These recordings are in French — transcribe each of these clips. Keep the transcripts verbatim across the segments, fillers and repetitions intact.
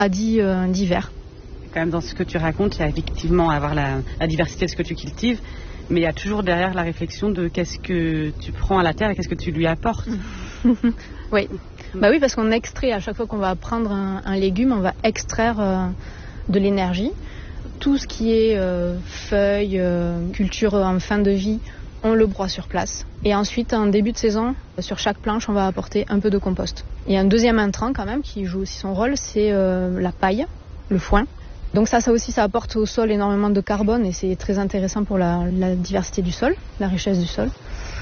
radis euh, d'hiver. Quand même, dans ce que tu racontes, il y a effectivement à avoir la, la diversité de ce que tu cultives, mais il y a toujours derrière la réflexion de qu'est-ce que tu prends à la terre et qu'est-ce que tu lui apportes. Oui. Bah oui, parce qu'on extrait, à chaque fois qu'on va prendre un, un légume, on va extraire euh, de l'énergie. Tout ce qui est euh, feuilles, euh, culture en fin de vie, on le broie sur place. Et ensuite, en début de saison, sur chaque planche, on va apporter un peu de compost. Il y a un deuxième intrant quand même qui joue aussi son rôle, c'est euh, la paille, le foin. Donc ça, ça aussi, ça apporte au sol énormément de carbone et c'est très intéressant pour la, la diversité du sol, la richesse du sol.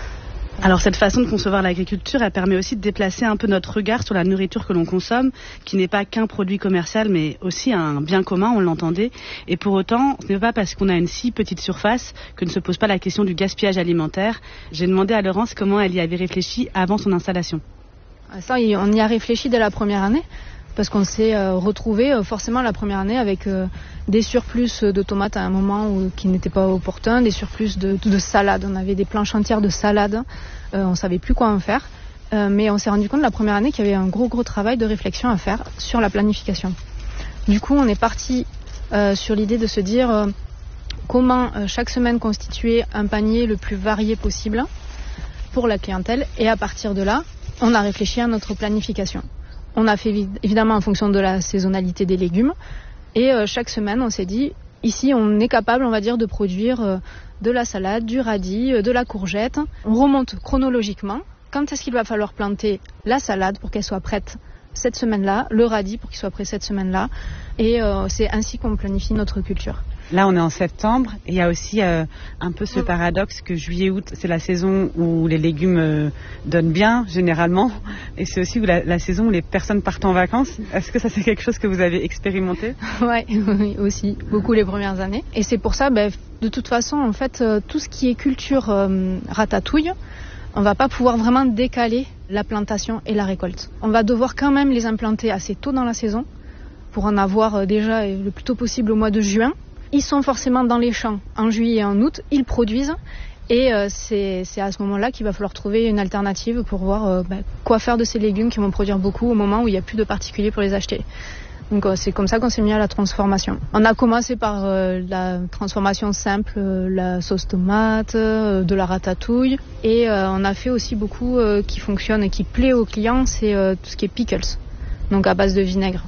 Alors cette façon de concevoir l'agriculture, elle permet aussi de déplacer un peu notre regard sur la nourriture que l'on consomme, qui n'est pas qu'un produit commercial, mais aussi un bien commun, on l'entendait. Et pour autant, ce n'est pas parce qu'on a une si petite surface que ne se pose pas la question du gaspillage alimentaire. J'ai demandé à Laurence comment elle y avait réfléchi avant son installation. Ça, on y a réfléchi dès la première année. Parce qu'on s'est euh, retrouvé euh, forcément la première année avec euh, des surplus de tomates à un moment où, qui n'étaient pas opportuns, des surplus de, de salade. On avait des planches entières de salade, euh, on ne savait plus quoi en faire. Euh, mais on s'est rendu compte la première année qu'il y avait un gros gros travail de réflexion à faire sur la planification. Du coup, on est parti euh, sur l'idée de se dire euh, comment euh, chaque semaine constituer un panier le plus varié possible pour la clientèle. Et à partir de là, on a réfléchi à notre planification. On a fait évidemment en fonction de la saisonnalité des légumes. Et euh, chaque semaine, on s'est dit, ici, on est capable, on va dire, de produire euh, de la salade, du radis, euh, de la courgette. On remonte chronologiquement. Quand est-ce qu'il va falloir planter la salade pour qu'elle soit prête cette semaine-là, le radis pour qu'il soit prêt cette semaine-là. Et euh, c'est ainsi qu'on planifie notre culture. Là, on est en septembre et il y a aussi euh, un peu ce paradoxe que juillet-août, c'est la saison où les légumes euh, donnent bien, généralement. Et c'est aussi où la, la saison où les personnes partent en vacances. Est-ce que ça, c'est quelque chose que vous avez expérimenté ? Ouais, oui, aussi. Beaucoup les premières années. Et c'est pour ça, ben, de toute façon, en fait, euh, tout ce qui est culture euh, ratatouille, on va pas pouvoir vraiment décaler la plantation et la récolte. On va devoir quand même les implanter assez tôt dans la saison pour en avoir euh, déjà le plus tôt possible au mois de juin. Ils sont forcément dans les champs en juillet et en août, ils produisent et euh, c'est, c'est à ce moment-là qu'il va falloir trouver une alternative pour voir euh, bah, quoi faire de ces légumes qui vont produire beaucoup au moment où il n'y a plus de particuliers pour les acheter. Donc euh, c'est comme ça qu'on s'est mis à la transformation. On a commencé par euh, la transformation simple, euh, la sauce tomate, euh, de la ratatouille et euh, on a fait aussi beaucoup euh, qui fonctionne et qui plaît aux clients, c'est euh, tout ce qui est pickles, donc à base de vinaigre.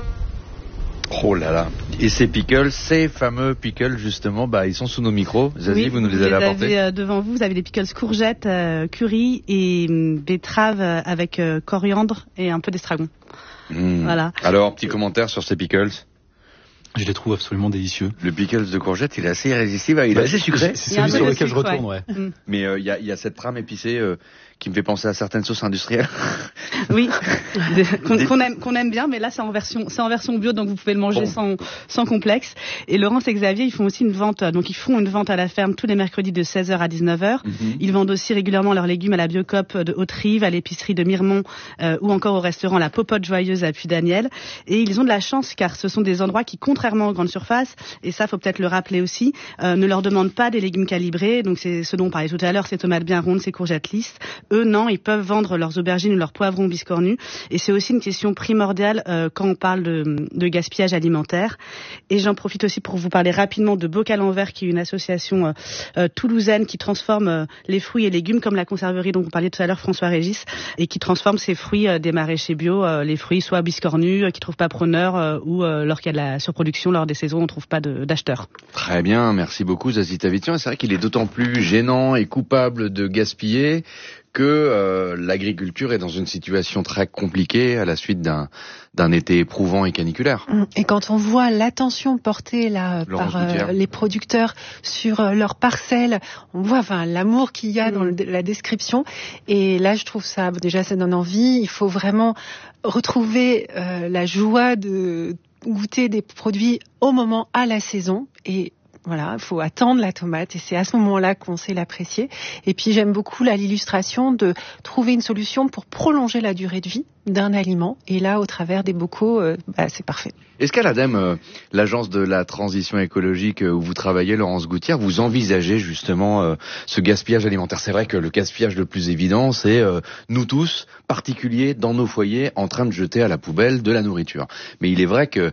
Oh là là. Et ces pickles, ces fameux pickles justement, bah ils sont sous nos micros. Zazie, oui, vous nous les avez apportés. Vous avez euh, devant vous, vous avez des pickles courgettes, euh, curry et euh, betteraves euh, avec euh, coriandre et un peu d'estragon. Mmh. Voilà. Alors, petit commentaire sur ces pickles. Je les trouve absolument délicieux. Le pickles de courgette, il est assez irrésistible, il est assez sucré. C'est celui sur lequel je retourne, ouais. ouais. Mais il euh, y, a, y a cette trame épicée euh, qui me fait penser à certaines sauces industrielles. Oui, qu'on, qu'on, aime, qu'on aime bien, mais là c'est en version, c'est en version bio, donc vous pouvez le manger bon. sans, sans complexe. Et Laurence et Xavier, ils font aussi une vente, donc ils font une vente à la ferme tous les mercredis de seize heures à dix-neuf heures. Mm-hmm. Ils vendent aussi régulièrement leurs légumes à la Biocoop de Haute-Rive, à l'épicerie de Miremont euh, ou encore au restaurant La Popote Joyeuse à Puy-Daniel. Et ils ont de la chance car ce sont des endroits qui, contrairement aux grandes surfaces, et ça faut peut-être le rappeler aussi, euh, ne leur demandent pas des légumes calibrés. Donc c'est ce dont on parlait tout à l'heure, ces tomates bien rondes, ces courgettes lisses. Eux non, ils peuvent vendre leurs aubergines ou leurs poivrons biscornus. Et c'est aussi une question primordiale euh, quand on parle de, de gaspillage alimentaire. Et j'en profite aussi pour vous parler rapidement de Bocal en Verre, qui est une association euh, euh, toulousaine qui transforme euh, les fruits et légumes, comme la conserverie dont vous parliez tout à l'heure, François Régis, et qui transforme ces fruits euh, des maraîchers bio, euh, les fruits soit biscornus, euh, qui trouvent pas preneur, euh, ou euh, lorsqu'il y a de la surproduction, lors des saisons, on trouve pas de, d'acheteurs. Très bien, merci beaucoup Zazie Tavitian. C'est vrai qu'il est d'autant plus gênant et coupable de gaspiller que euh, l'agriculture est dans une situation très compliquée à la suite d'un d'un été éprouvant et caniculaire. Et quand on voit l'attention portée là Laurence par euh, les producteurs sur euh, leurs parcelles, on voit enfin l'amour qu'il y a mmh. dans le, la description. Et là, je trouve ça déjà ça donne envie. Il faut vraiment retrouver euh, la joie de goûter des produits au moment à la saison et voilà, il faut attendre la tomate et c'est à ce moment-là qu'on sait l'apprécier. Et puis j'aime beaucoup là, l'illustration de trouver une solution pour prolonger la durée de vie d'un aliment. Et là, au travers des bocaux, euh, bah, c'est parfait. Est-ce qu'à l'ADEME, euh, l'agence de la transition écologique euh, où vous travaillez, Laurence Gouttière, vous envisagez justement euh, ce gaspillage alimentaire ? C'est vrai que le gaspillage le plus évident, c'est euh, nous tous, particuliers, dans nos foyers, en train de jeter à la poubelle de la nourriture. Mais il est vrai que